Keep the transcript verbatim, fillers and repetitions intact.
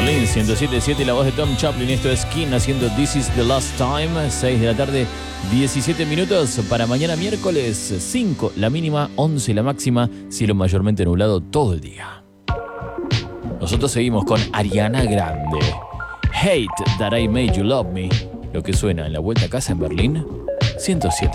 Berlín, ciento siete punto siete, la voz de Tom Chaplin. Esto es King haciendo This is the Last Time. seis de la tarde, diecisiete minutos. Para mañana miércoles, cinco la mínima, once la máxima. Cielo mayormente nublado todo el día. Nosotros seguimos con Ariana Grande. Hate That I Made You Love Me. Lo que suena en la vuelta a casa en Berlín, ciento siete.